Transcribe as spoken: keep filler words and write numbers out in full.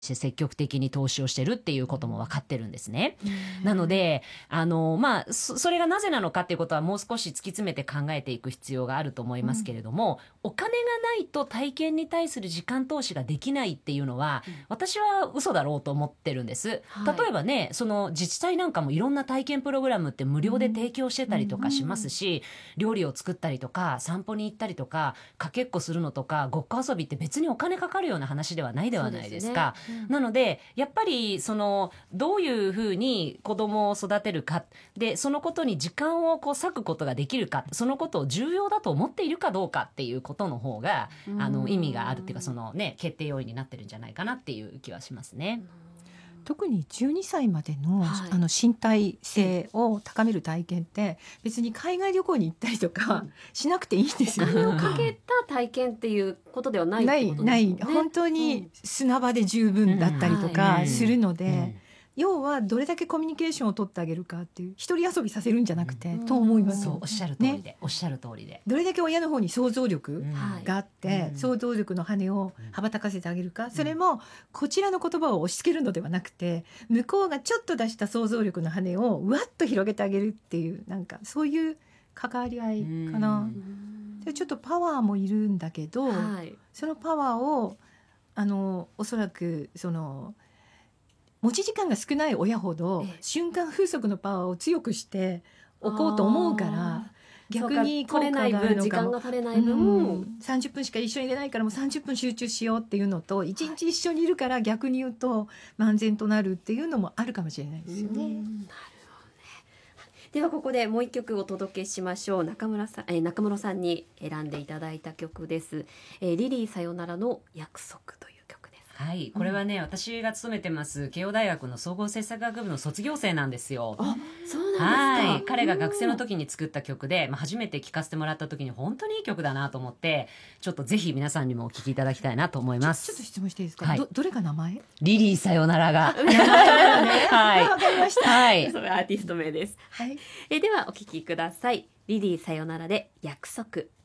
積極的に投資をしてるっていうことも分かってるんですね。なのであの、まあ、そ, それがなぜなのかっていうことはもう少し突き詰めて考えていく必要があると思いますけれども、うん、お金がないと体験に対する時間投資ができないっていうのは、うん、私は嘘だろうと思ってるんです、はい、例えばね、その自治体なんかもいろんな体験プログラムって無料で提供してたりとかしますし、うん、料理を作ったりとか散歩に行ったりとかかけっこするのとかごっこ遊びって別にお金かかるような話ではないではないですか。なのでやっぱりそのどういうふうに子供を育てるかで、そのことに時間をこう割くことができるか、そのことを重要だと思っているかどうかっていうことの方があの意味があるっていうか、そのね決定要因になってるんじゃないかなっていう気はしますね。 特にじゅうにさいまで の,、はい、あの身体性を高める体験って別に海外旅行に行ったりとかしなくていいんですよ。 お金をかけた体験っていうことではないってことですよね。 ないない本当に砂場で十分だったりとかするので、うんはいうん要はどれだけコミュニケーションを取ってあげるかっていう一人遊びさせるんじゃなくて、うん、と思います。 そうおっしゃる通りで、ね、おっしゃる通りでどれだけ親の方に想像力があって、うん、想像力の羽を羽ばたかせてあげるか、うん、それもこちらの言葉を押し付けるのではなくて向こうがちょっと出した想像力の羽をわっと広げてあげるっていう、なんかそういう関わり合いかな、うん、でちょっとパワーもいるんだけど、はい、そのパワーをあのおそらくその持ち時間が少ない親ほど瞬間風速のパワーを強くしておこうと思うから、逆に取れない分時間が取れない分、 うん、さんじゅっぷんしか一緒にいれないからもうさんじゅっぷん集中しようっていうのといちにち一緒にいるから逆に言うと漫然となるっていうのもあるかもしれないですよね。うん、なるほどね。 ではここでもう一曲お届けしましょう。中村さん、えー、中室さんに選んでいただいた曲です、えー、リリーさよならの約束という曲です。 はい、これはね、うん、私が勤めてます慶応大学の総合政策学部の卒業生なんですよ。 あ、そうなんですか。 はい、彼が学生の時に作った曲で、まあ、初めて聴かせてもらった時に本当にいい曲だなと思って、ちょっとぜひ皆さんにもお聴きいただきたいなと思います。 ちょっと質問していいですか、 はい、 ど, どれが名前？ リリーさよならがはい、わかりました。 はい、それアーティスト名です。 はい、 えではお聴きください。リリーさよならで約束。